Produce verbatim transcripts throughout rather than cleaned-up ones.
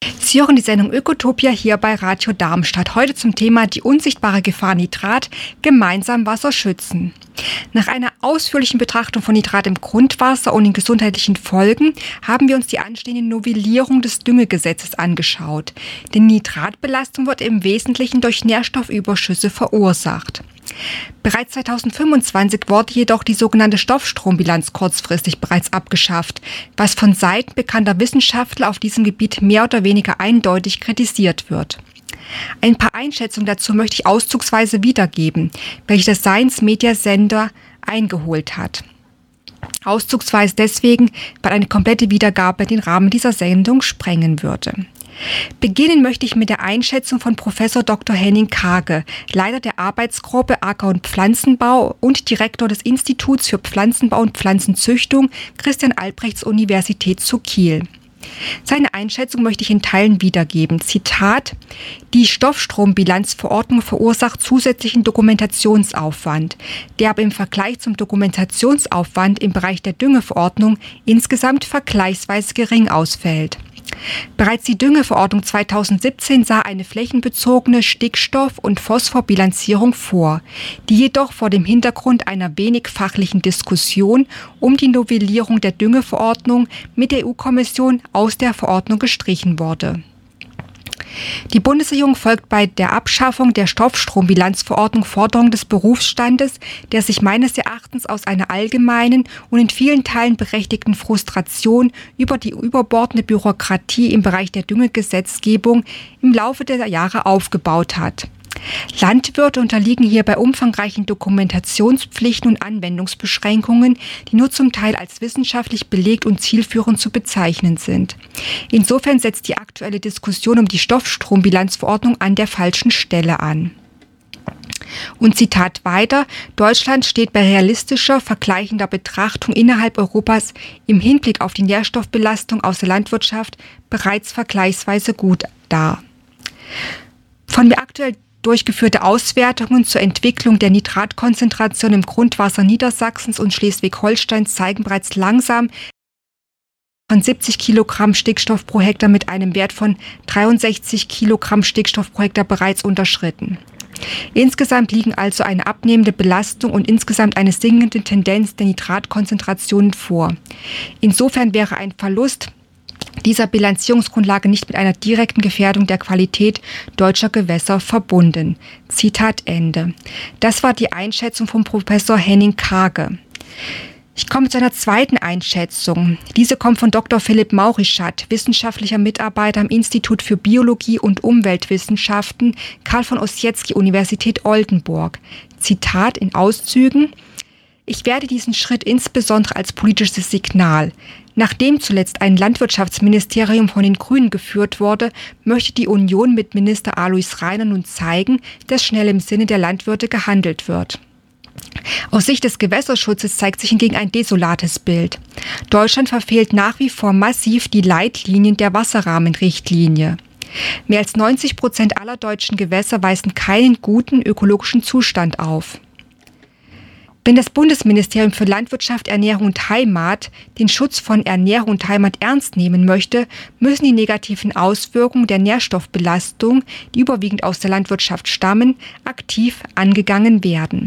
Sie hören die Sendung Ökotopia hier bei Radio Darmstadt. Heute zum Thema die unsichtbare Gefahr Nitrat, gemeinsam Wasser schützen. Nach einer ausführlichen Betrachtung von Nitrat im Grundwasser und den gesundheitlichen Folgen haben wir uns die anstehende Novellierung des Düngegesetzes angeschaut. Denn Nitratbelastung wird im Wesentlichen durch Nährstoffüberschüsse verursacht. Bereits zweitausendfünfundzwanzig wurde jedoch die sogenannte Stoffstrombilanz kurzfristig bereits abgeschafft, was von Seiten bekannter Wissenschaftler auf diesem Gebiet mehr oder weniger eindeutig kritisiert wird. Ein paar Einschätzungen dazu möchte ich auszugsweise wiedergeben, welche der Science Media Sender eingeholt hat. Auszugsweise deswegen, weil eine komplette Wiedergabe den Rahmen dieser Sendung sprengen würde. Beginnen möchte ich mit der Einschätzung von Professor Doktor Henning Karge, Leiter der Arbeitsgruppe Acker- und Pflanzenbau und Direktor des Instituts für Pflanzenbau und Pflanzenzüchtung Christian-Albrechts-Universität zu Kiel. Seine Einschätzung möchte ich in Teilen wiedergeben. Zitat: Die Stoffstrombilanzverordnung verursacht zusätzlichen Dokumentationsaufwand, der aber im Vergleich zum Dokumentationsaufwand im Bereich der Düngeverordnung insgesamt vergleichsweise gering ausfällt. Bereits die Düngeverordnung zweitausendsiebzehn sah eine flächenbezogene Stickstoff- und Phosphorbilanzierung vor, die jedoch vor dem Hintergrund einer wenig fachlichen Diskussion um die Novellierung der Düngeverordnung mit der E U-Kommission aus der Verordnung gestrichen wurde. Die Bundesregierung folgt bei der Abschaffung der Stoffstrombilanzverordnung Forderungen des Berufsstandes, der sich meines Erachtens aus einer allgemeinen und in vielen Teilen berechtigten Frustration über die überbordende Bürokratie im Bereich der Düngegesetzgebung im Laufe der Jahre aufgebaut hat. Landwirte unterliegen hierbei umfangreichen Dokumentationspflichten und Anwendungsbeschränkungen, die nur zum Teil als wissenschaftlich belegt und zielführend zu bezeichnen sind. Insofern setzt die aktuelle Diskussion um die Stoffstrombilanzverordnung an der falschen Stelle an. Und Zitat weiter: Deutschland steht bei realistischer, vergleichender Betrachtung innerhalb Europas im Hinblick auf die Nährstoffbelastung aus der Landwirtschaft bereits vergleichsweise gut da. Von mir aktuell durchgeführte Auswertungen zur Entwicklung der Nitratkonzentration im Grundwasser Niedersachsens und Schleswig-Holsteins zeigen bereits langsam von siebzig Kilogramm Stickstoff pro Hektar mit einem Wert von dreiundsechzig Kilogramm Stickstoff pro Hektar bereits unterschritten. Insgesamt liegen also eine abnehmende Belastung und insgesamt eine sinkende Tendenz der Nitratkonzentrationen vor. Insofern wäre ein Verlust dieser Bilanzierungsgrundlage nicht mit einer direkten Gefährdung der Qualität deutscher Gewässer verbunden. Zitat Ende. Das war die Einschätzung von Professor Henning Karge. Ich komme zu einer zweiten Einschätzung. Diese kommt von Doktor Philipp Maurischat, wissenschaftlicher Mitarbeiter am Institut für Biologie und Umweltwissenschaften, Karl von Ossietzky, Universität Oldenburg. Zitat in Auszügen: Ich werde diesen Schritt insbesondere als politisches Signal. Nachdem zuletzt ein Landwirtschaftsministerium von den Grünen geführt wurde, möchte die Union mit Minister Alois Rainer nun zeigen, dass schnell im Sinne der Landwirte gehandelt wird. Aus Sicht des Gewässerschutzes zeigt sich hingegen ein desolates Bild. Deutschland verfehlt nach wie vor massiv die Leitlinien der Wasserrahmenrichtlinie. Mehr als neunzig Prozent aller deutschen Gewässer weisen keinen guten ökologischen Zustand auf. Wenn das Bundesministerium für Landwirtschaft, Ernährung und Heimat den Schutz von Ernährung und Heimat ernst nehmen möchte, müssen die negativen Auswirkungen der Nährstoffbelastung, die überwiegend aus der Landwirtschaft stammen, aktiv angegangen werden.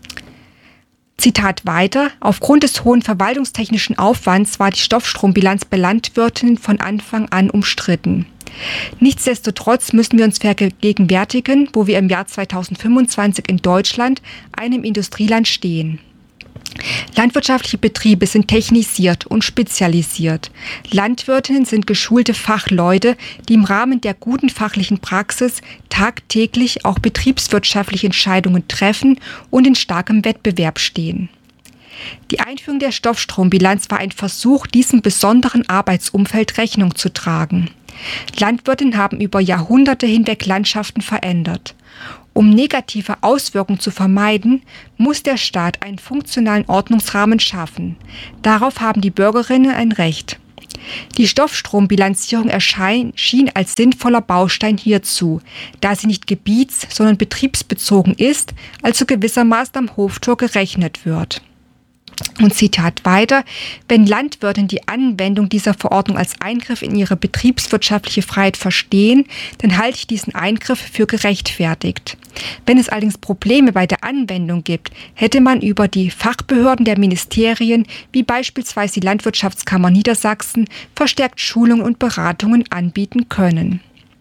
Zitat weiter: Aufgrund des hohen verwaltungstechnischen Aufwands war die Stoffstrombilanz bei Landwirtinnen von Anfang an umstritten. Nichtsdestotrotz müssen wir uns vergegenwärtigen, wo wir im Jahr zweitausendfünfundzwanzig in Deutschland, einem Industrieland, stehen. Landwirtschaftliche Betriebe sind technisiert und spezialisiert. Landwirtinnen sind geschulte Fachleute, die im Rahmen der guten fachlichen Praxis tagtäglich auch betriebswirtschaftliche Entscheidungen treffen und in starkem Wettbewerb stehen. Die Einführung der Stoffstrombilanz war ein Versuch, diesem besonderen Arbeitsumfeld Rechnung zu tragen. Landwirtinnen haben über Jahrhunderte hinweg Landschaften verändert. Um negative Auswirkungen zu vermeiden, muss der Staat einen funktionalen Ordnungsrahmen schaffen. Darauf haben die Bürgerinnen ein Recht. Die Stoffstrombilanzierung erschien, schien als sinnvoller Baustein hierzu, da sie nicht gebiets-, sondern betriebsbezogen ist, also gewissermaßen am Hoftor gerechnet wird. Und Zitat weiter: Wenn Landwirte die Anwendung dieser Verordnung als Eingriff in ihre betriebswirtschaftliche Freiheit verstehen, dann halte ich diesen Eingriff für gerechtfertigt. Wenn es allerdings Probleme bei der Anwendung gibt, hätte man über die Fachbehörden der Ministerien, wie beispielsweise die Landwirtschaftskammer Niedersachsen, verstärkt Schulungen und Beratungen anbieten können.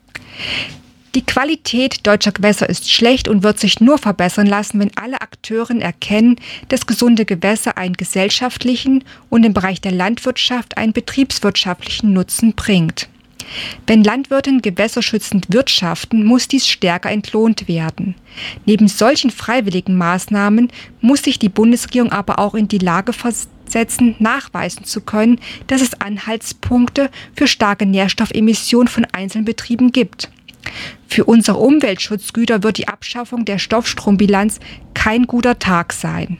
Die Qualität deutscher Gewässer ist schlecht und wird sich nur verbessern lassen, wenn alle Akteure erkennen, dass gesunde Gewässer einen gesellschaftlichen und im Bereich der Landwirtschaft einen betriebswirtschaftlichen Nutzen bringt. Wenn Landwirte gewässerschützend wirtschaften, muss dies stärker entlohnt werden. Neben solchen freiwilligen Maßnahmen muss sich die Bundesregierung aber auch in die Lage versetzen, nachweisen zu können, dass es Anhaltspunkte für starke Nährstoffemissionen von einzelnen Betrieben gibt. Für unsere Umweltschutzgüter wird die Abschaffung der Stoffstrombilanz kein guter Tag sein.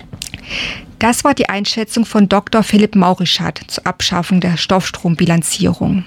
Das war die Einschätzung von Doktor Philipp Maurischat zur Abschaffung der Stoffstrombilanzierung.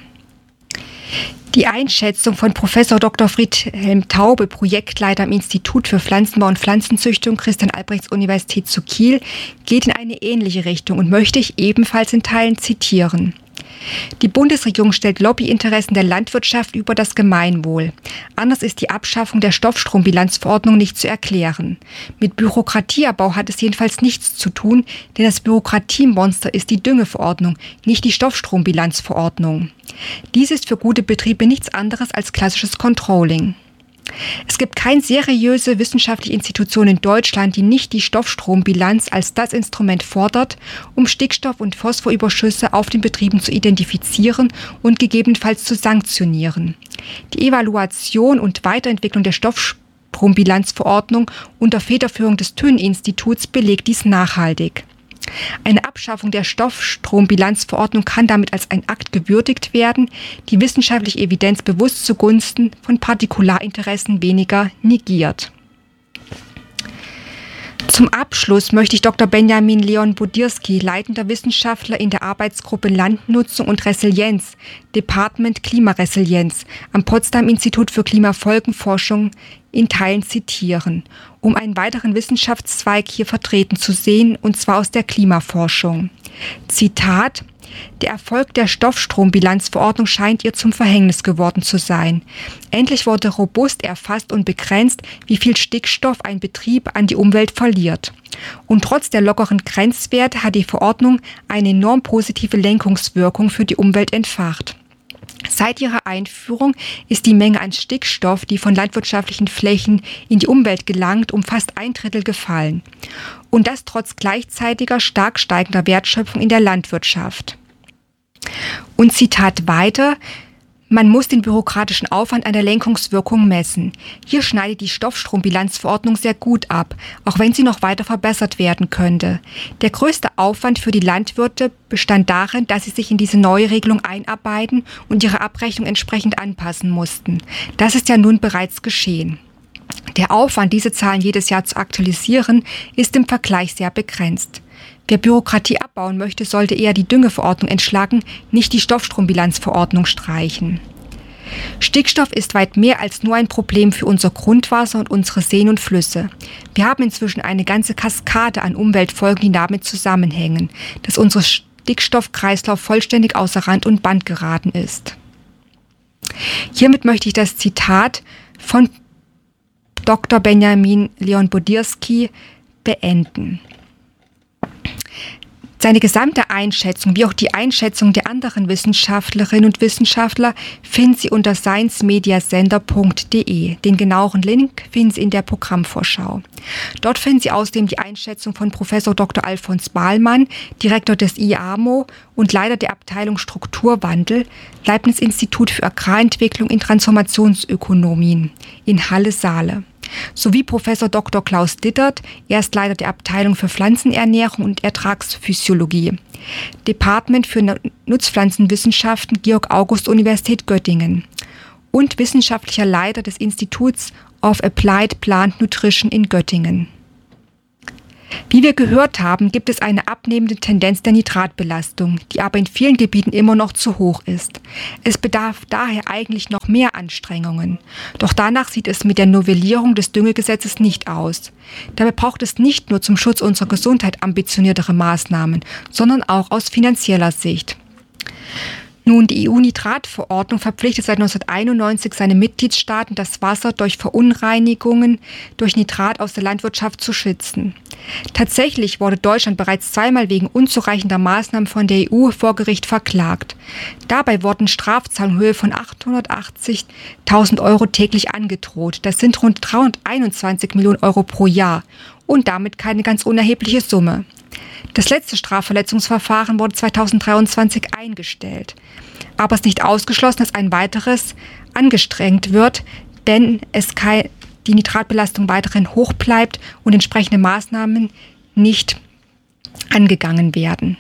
Die Einschätzung von Professor Doktor Friedhelm Taube, Projektleiter am Institut für Pflanzenbau und Pflanzenzüchtung Christian-Albrechts-Universität zu Kiel, geht in eine ähnliche Richtung und möchte ich ebenfalls in Teilen zitieren. Die Bundesregierung stellt Lobbyinteressen der Landwirtschaft über das Gemeinwohl. Anders ist die Abschaffung der Stoffstrombilanzverordnung nicht zu erklären. Mit Bürokratieabbau hat es jedenfalls nichts zu tun, denn das Bürokratiemonster ist die Düngeverordnung, nicht die Stoffstrombilanzverordnung. Dies ist für gute Betriebe nichts anderes als klassisches Controlling. Es gibt keine seriöse wissenschaftliche Institution in Deutschland, die nicht die Stoffstrombilanz als das Instrument fordert, um Stickstoff- und Phosphorüberschüsse auf den Betrieben zu identifizieren und gegebenenfalls zu sanktionieren. Die Evaluation und Weiterentwicklung der Stoffstrombilanzverordnung unter Federführung des Thün-Instituts belegt dies nachhaltig. Eine Abschaffung der Stoffstrombilanzverordnung kann damit als ein Akt gewürdigt werden, die wissenschaftliche Evidenz bewusst zugunsten von Partikularinteressen weniger negiert. Zum Abschluss möchte ich Doktor Benjamin Leon Bodirski, leitender Wissenschaftler in der Arbeitsgruppe Landnutzung und Resilienz, Department Klimaresilienz am Potsdam Institut für Klimafolgenforschung, in Teilen zitieren, um einen weiteren Wissenschaftszweig hier vertreten zu sehen, und zwar aus der Klimaforschung. Zitat: Der Erfolg der Stoffstrombilanzverordnung scheint ihr zum Verhängnis geworden zu sein. Endlich wurde robust erfasst und begrenzt, wie viel Stickstoff ein Betrieb an die Umwelt verliert. Und trotz der lockeren Grenzwerte hat die Verordnung eine enorm positive Lenkungswirkung für die Umwelt entfacht. Seit ihrer Einführung ist die Menge an Stickstoff, die von landwirtschaftlichen Flächen in die Umwelt gelangt, um fast ein Drittel gefallen. Und das trotz gleichzeitiger stark steigender Wertschöpfung in der Landwirtschaft. Und Zitat weiter: Man muss den bürokratischen Aufwand an der Lenkungswirkung messen. Hier schneidet die Stoffstrombilanzverordnung sehr gut ab, auch wenn sie noch weiter verbessert werden könnte. Der größte Aufwand für die Landwirte bestand darin, dass sie sich in diese neue Regelung einarbeiten und ihre Abrechnung entsprechend anpassen mussten. Das ist ja nun bereits geschehen. Der Aufwand, diese Zahlen jedes Jahr zu aktualisieren, ist im Vergleich sehr begrenzt. Wer Bürokratie abbauen möchte, sollte eher die Düngeverordnung entschlacken, nicht die Stoffstrombilanzverordnung streichen. Stickstoff ist weit mehr als nur ein Problem für unser Grundwasser und unsere Seen und Flüsse. Wir haben inzwischen eine ganze Kaskade an Umweltfolgen, die damit zusammenhängen, dass unser Stickstoffkreislauf vollständig außer Rand und Band geraten ist. Hiermit möchte ich das Zitat von Doktor Benjamin Leon Bodirski beenden. Seine gesamte Einschätzung, wie auch die Einschätzung der anderen Wissenschaftlerinnen und Wissenschaftler, finden Sie unter science media sender punkt de. Den genaueren Link finden Sie in der Programmvorschau. Dort finden Sie außerdem die Einschätzung von Professor Doktor Alfons Bahlmann, Direktor des I A M O und Leiter der Abteilung Strukturwandel, Leibniz-Institut für Agrarentwicklung in Transformationsökonomien in Halle-Saale, sowie Professor Doktor Klaus Dittert, Erstleiter der Abteilung für Pflanzenernährung und Ertragsphysiologie, Department für Nutzpflanzenwissenschaften, Georg-August-Universität Göttingen, und wissenschaftlicher Leiter des Instituts of Applied Plant Nutrition in Göttingen. Wie wir gehört haben, gibt es eine abnehmende Tendenz der Nitratbelastung, die aber in vielen Gebieten immer noch zu hoch ist. Es bedarf daher eigentlich noch mehr Anstrengungen. Doch danach sieht es mit der Novellierung des Düngegesetzes nicht aus. Dabei braucht es nicht nur zum Schutz unserer Gesundheit ambitioniertere Maßnahmen, sondern auch aus finanzieller Sicht. Nun, die E U-Nitratverordnung verpflichtet seit neunzehnhunderteinundneunzig seine Mitgliedstaaten, das Wasser durch Verunreinigungen durch Nitrat aus der Landwirtschaft zu schützen. Tatsächlich wurde Deutschland bereits zweimal wegen unzureichender Maßnahmen von der E U vor Gericht verklagt. Dabei wurden Strafzahlungen in Höhe von achthundertachtzigtausend Euro täglich angedroht. Das sind rund dreihunderteinundzwanzig Millionen Euro pro Jahr und damit keine ganz unerhebliche Summe. Das letzte Strafverletzungsverfahren wurde zweitausenddreiundzwanzig eingestellt. Aber es ist nicht ausgeschlossen, dass ein weiteres angestrengt wird, wenn es kein, die Nitratbelastung weiterhin hoch bleibt und entsprechende Maßnahmen nicht angegangen werden.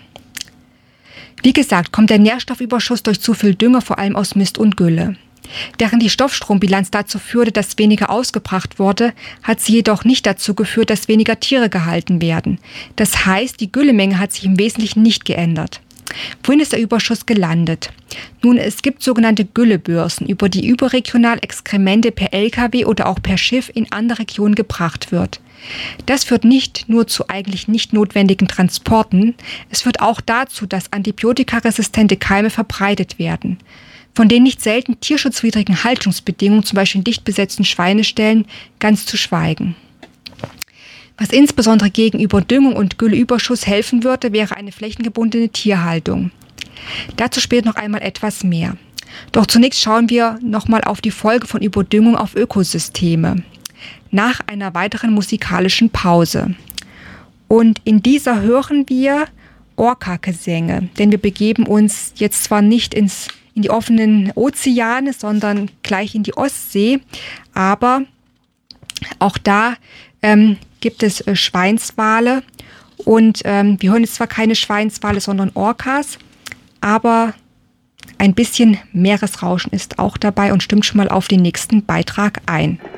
Wie gesagt, kommt der Nährstoffüberschuss durch zu viel Dünger vor allem aus Mist und Gülle. Während die Stoffstrombilanz dazu führte, dass weniger ausgebracht wurde, hat sie jedoch nicht dazu geführt, dass weniger Tiere gehalten werden. Das heißt, die Güllemenge hat sich im Wesentlichen nicht geändert. Wohin ist der Überschuss gelandet? Nun, es gibt sogenannte Güllebörsen, über die überregional Exkremente per L K W oder auch per Schiff in andere Regionen gebracht wird. Das führt nicht nur zu eigentlich nicht notwendigen Transporten, es führt auch dazu, dass antibiotikaresistente Keime verbreitet werden. Von den nicht selten tierschutzwidrigen Haltungsbedingungen, zum Beispiel in dicht besetzten Schweineställen, ganz zu schweigen. Was insbesondere gegen Überdüngung und Gülleüberschuss helfen würde, wäre eine flächengebundene Tierhaltung. Dazu später noch einmal etwas mehr. Doch zunächst schauen wir nochmal auf die Folge von Überdüngung auf Ökosysteme. Nach einer weiteren musikalischen Pause. Und in dieser hören wir Orca-Gesänge, denn wir begeben uns jetzt zwar nicht ins in die offenen Ozeane, sondern gleich in die Ostsee. Aber auch da ähm, gibt es äh, Schweinswale und ähm, wir hören jetzt zwar keine Schweinswale, sondern Orcas, aber ein bisschen Meeresrauschen ist auch dabei und stimmt schon mal auf den nächsten Beitrag ein.